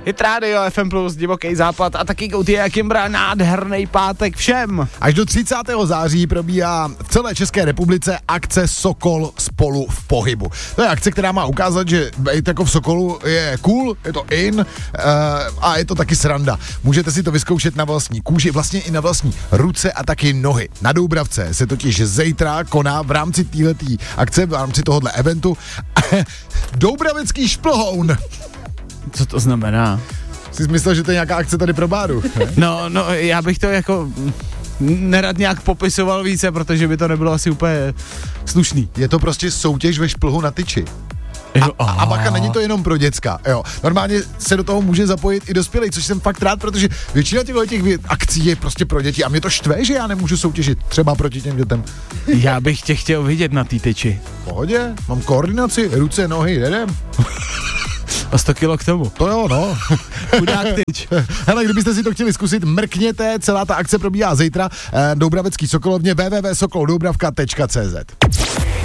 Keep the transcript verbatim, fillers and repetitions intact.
Hit Radio, F M plus, Divoký západ a taky Gouty a Kimbra, nádherný pátek všem. Až do třicátého září probíhá v celé České republice akce Sokol spolu v pohybu. To je akce, která má ukázat, že být jako v Sokolu je cool, je to in uh, a je to taky sranda. Můžete si to vyzkoušet na vlastní kůži, vlastně i na vlastní ruce a taky nohy. Na Doubravce se totiž zítra koná v rámci téhletý akce, v rámci tohohle eventu Doubravecký šplhoun. Co to znamená? Jsi myslel, že to je nějaká akce tady pro Báru? No, no, já bych to jako nerad nějak popisoval více, protože by to nebylo asi úplně slušný. Je to prostě soutěž ve šplhu na tyči. A, a, a bacha, není to jenom pro děcka, jo. Normálně se do toho může zapojit i dospělý, což jsem fakt rád, protože většina těchto těch akcí je prostě pro děti a mě to štve, že já nemůžu soutěžit třeba proti těm dětem. Já bych tě chtěl vidět na té tyči. V pohodě, mám koordinaci, ruce, nohy, jedem. A sto kilo k tomu. To jo, no. Chudák tyč. Hele, kdybyste si to chtěli zkusit, mrkněte, celá ta akce probíhá zítra. Doubravecký Sokolovně, w w w tečka sokol doubravka tečka c z.